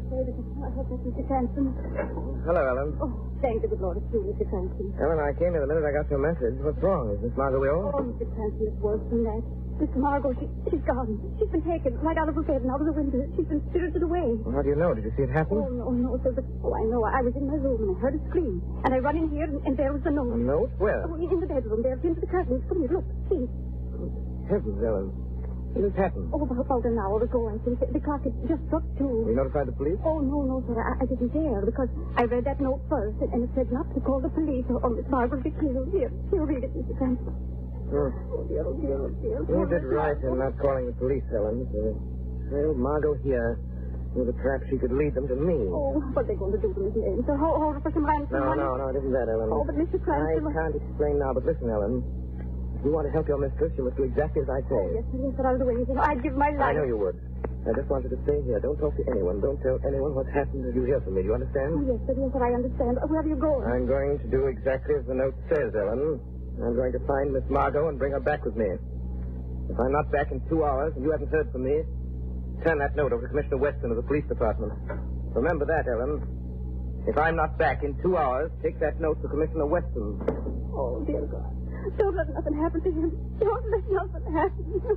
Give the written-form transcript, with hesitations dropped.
I hope that's Mr. Cranston. Hello, Ellen. Oh, thank the good Lord, it's you, Mr. Cranston. Ellen, I came here the minute I got your message. What's wrong? Is Miss Margot ill? Oh, Mr. Cranston, it's worse than that. Miss Margot, she's gone. She's been taken right out of her bed and out of the window. She's been spirited away. Well, how do you know? Did you see it happen? Oh, no, sir, but... Oh, I know. I was in my room and I heard a scream. And I run in here and there was the note. A note? Where? Oh, in the bedroom. There, pinned to the curtains. Come here, look. See. Heavens, Ellen. What has happened? Oh, about an hour ago, I think. The clock had just struck 2. You notified the police? Oh, no, sir. I didn't dare because I read that note first and it said not to call the police or Miss Margaret will be killed. Here, read it, Mr. Cranston. Oh, dear. You did right in not calling the police, Ellen. Well, Margot here knew the trap she could lead them to me. Oh, what are they going to do to Miss Lane? Sir, hold her for some ransom money. No, it isn't that, Ellen. Oh, but Mr. Cranston... I can't explain now, but listen, Ellen. If you want to help your mistress, you must do exactly as I say. Oh, yes, sir, I'll do anything. I'd give my life. I know you would. I just wanted to stay here. Don't talk to anyone. Don't tell anyone what's happened until you hear from me. Do you understand? Oh, yes, sir, I understand. Where are you going? I'm going to do exactly as the note says, Ellen. I'm going to find Miss Margot and bring her back with me. If I'm not back in 2 hours and you haven't heard from me, turn that note over to Commissioner Weston of the police department. Remember that, Ellen. If I'm not back in 2 hours, take that note to Commissioner Weston. Oh, dear God. Don't let nothing happen to him. Don't let nothing happen.